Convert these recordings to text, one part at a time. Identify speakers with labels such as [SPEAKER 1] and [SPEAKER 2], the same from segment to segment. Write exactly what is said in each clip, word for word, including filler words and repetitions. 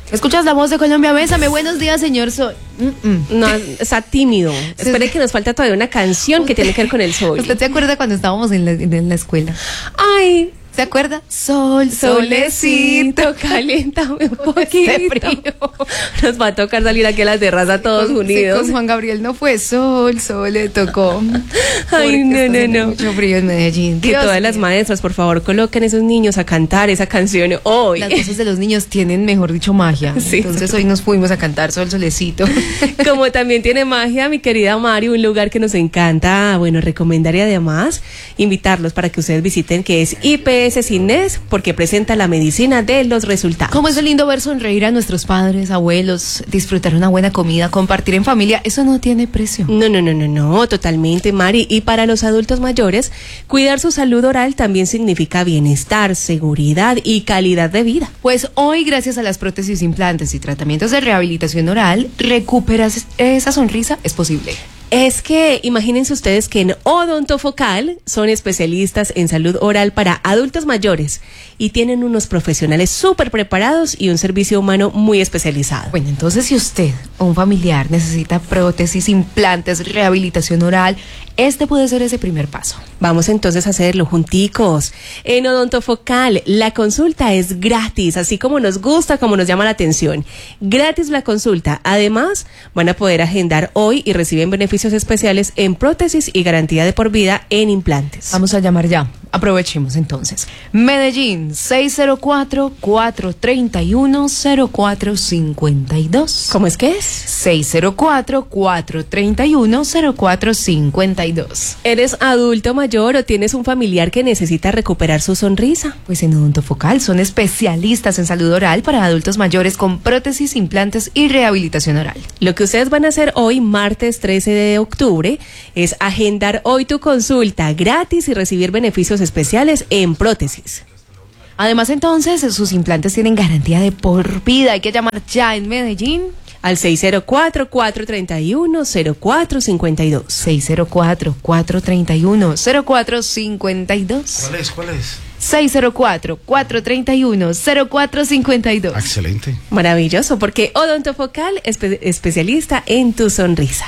[SPEAKER 1] Escuchas la voz de Colombia, bésame. Buenos días, señor Sol. Mm-mm.
[SPEAKER 2] No, está tímido. Espere que nos falta todavía una canción que tiene que ver con el sol.
[SPEAKER 1] ¿Usted se acuerda cuando estábamos en la, en la escuela?
[SPEAKER 2] Ay,
[SPEAKER 1] ¿se acuerda? Sol, solecito,
[SPEAKER 2] caliéntame un poquito.
[SPEAKER 1] frío.
[SPEAKER 2] Nos va a tocar salir aquí a la terraza todos
[SPEAKER 1] con,
[SPEAKER 2] unidos.
[SPEAKER 1] Sí, con Juan Gabriel no fue sol, sol le tocó.
[SPEAKER 2] Ay, no, no, no.
[SPEAKER 1] Mucho frío en Medellín.
[SPEAKER 2] Que
[SPEAKER 1] Dios
[SPEAKER 2] todas
[SPEAKER 1] mío.
[SPEAKER 2] las maestras, por favor, coloquen a esos niños a cantar esa canción hoy.
[SPEAKER 1] Las voces de los niños tienen, mejor dicho, magia.
[SPEAKER 2] Sí,
[SPEAKER 1] Entonces
[SPEAKER 2] sí.
[SPEAKER 1] hoy nos fuimos a cantar Sol, solecito.
[SPEAKER 2] Como también tiene magia, mi querida Mari, un lugar que nos encanta, bueno, recomendar y además invitarlos para que ustedes visiten, que es I P S Cines, porque presenta la medicina de los resultados.
[SPEAKER 1] Cómo es lindo ver sonreír a nuestros padres, abuelos, disfrutar una buena comida, compartir en familia, eso no tiene precio.
[SPEAKER 2] No, no, no, no, no, totalmente, Mari. Y para los adultos mayores, cuidar su salud oral también significa bienestar, seguridad y calidad de vida.
[SPEAKER 1] Pues hoy, gracias a las prótesis, implantes y tratamientos de rehabilitación oral, recuperas esa sonrisa, es posible.
[SPEAKER 2] Es que imagínense ustedes que en Odontofocal son especialistas en salud oral para adultos mayores y tienen unos profesionales súper preparados y un servicio humano muy especializado.
[SPEAKER 1] Bueno, entonces si usted o un familiar necesita prótesis, implantes, rehabilitación oral, este puede ser ese primer paso.
[SPEAKER 2] Vamos entonces a hacerlo junticos. En Odontofocal la consulta es gratis, así como nos gusta, como nos llama la atención. Gratis la consulta. Además, van a poder agendar hoy y reciben beneficios especiales en prótesis y garantía de por vida en implantes.
[SPEAKER 1] Vamos a llamar ya. Aprovechemos entonces. Medellín, seis cero cuatro, cuatro tres uno, cero cuatro cinco dos.
[SPEAKER 2] ¿Cómo es que es?
[SPEAKER 1] seis cero cuatro, cuatro tres uno, cero cuatro cinco dos.
[SPEAKER 2] ¿Eres adulto mayor o tienes un familiar que necesita recuperar su sonrisa?
[SPEAKER 1] Pues en Odontofocal son especialistas en salud oral para adultos mayores con prótesis, implantes y rehabilitación oral.
[SPEAKER 2] Lo que ustedes van a hacer hoy, martes trece de octubre, es agendar hoy tu consulta gratis y recibir beneficios especiales en prótesis.
[SPEAKER 1] Además, entonces, sus implantes tienen garantía de por vida. Hay que llamar ya en Medellín
[SPEAKER 2] al seis cero cuatro, cuatro tres uno, cero cuatro cinco dos.
[SPEAKER 1] seis cero cuatro, cuatro tres uno, cero cuatro cinco dos.
[SPEAKER 3] ¿Cuál es? ¿Cuál es?
[SPEAKER 1] seis cero cuatro, cuatro tres uno, cero cuatro cinco dos.
[SPEAKER 3] Excelente.
[SPEAKER 2] Maravilloso, porque Odontofocal es espe- especialista en tu sonrisa.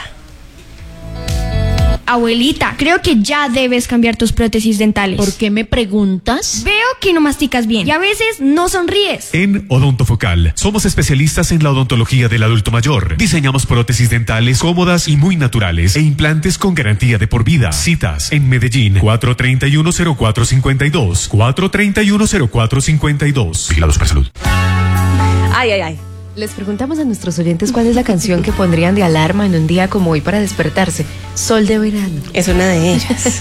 [SPEAKER 4] Abuelita, creo que ya debes cambiar tus prótesis dentales.
[SPEAKER 5] ¿Por qué me preguntas?
[SPEAKER 4] Veo que no masticas bien y a veces no sonríes.
[SPEAKER 6] En Odontofocal somos especialistas en la odontología del adulto mayor. Diseñamos prótesis dentales cómodas y muy naturales e implantes con garantía de por vida. Citas en Medellín, cuatro tres uno, cero cuatro cinco dos, cuatro tres uno, cero cuatro cinco dos.
[SPEAKER 3] Vigilados para salud.
[SPEAKER 2] Ay, ay, ay.
[SPEAKER 1] Les preguntamos a nuestros oyentes cuál es la canción que pondrían de alarma en un día como hoy para despertarse. Sol de verano.
[SPEAKER 2] Es una de ellas.